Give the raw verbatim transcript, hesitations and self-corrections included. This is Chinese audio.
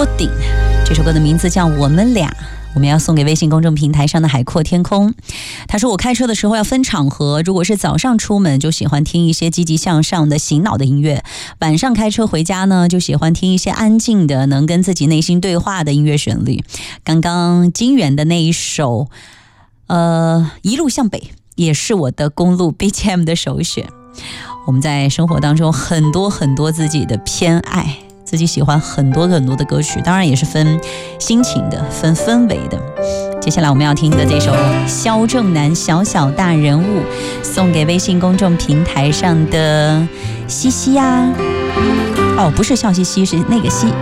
多顶，这首歌的名字叫《我们俩》。我们要送给微信公众平台上的海阔天空。他说我开车的时候要分场合，如果是早上出门就喜欢听一些积极向上的醒脑的音乐，晚上开车回家呢就喜欢听一些安静的能跟自己内心对话的音乐旋律。刚刚金源的那一首呃一路向北也是我的公路 B G M 的首选。我们在生活当中很多很多自己的偏爱，自己喜欢很多很多的歌曲，当然也是分心情的，分氛围的。接下来我们要听的这首萧正楠小小大人物，送给微信公众平台上的西西呀、啊，哦，不是笑西西，是那个西